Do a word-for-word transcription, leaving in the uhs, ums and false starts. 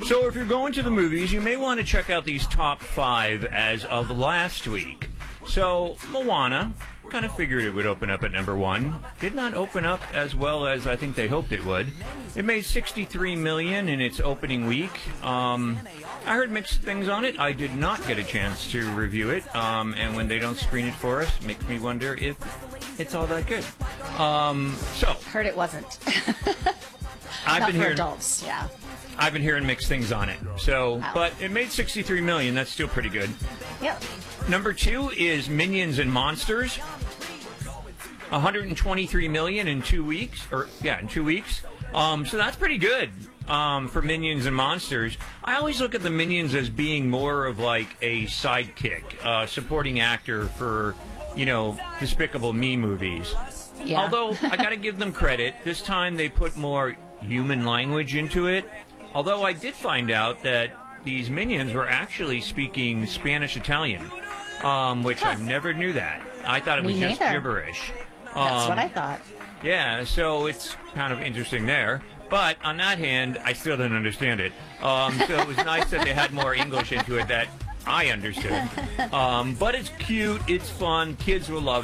So if you're going to the movies, you may want to check out these top five as of last week. So, Moana, kind of figured it would open up at number one. Did not open up as well as I think they hoped it would. It made sixty-three million dollars in its opening week. Um, I heard mixed things on it. I did not get a chance to review it. Um, and when they don't screen it for us, it makes me wonder if it's all that good. Um, so, Heard it wasn't. I've Not been for hearing, adults, yeah. I've been hearing mixed things on it. So, Wow. but it made sixty-three million dollars. That's still pretty good. Yep. Number two is Minions and Monsters. one hundred twenty-three million dollars in two weeks, or yeah, in two weeks. Um, so that's pretty good um, for Minions and Monsters. I always look at the Minions as being more of like a sidekick, uh, supporting actor for, you know, Despicable Me movies. Yeah. Although I got to give them credit, this time they put more human language into it. Although I did find out that these Minions were actually speaking Spanish-Italian. Um, which Huh. I never knew that. I thought it Me was just neither. gibberish. That's Um, what I thought. Yeah, so it's kind of interesting there. But on that hand, I still didn't understand it. Um, so it was nice that they had more English into it that I understood. Um, but it's cute, it's fun, kids will love it.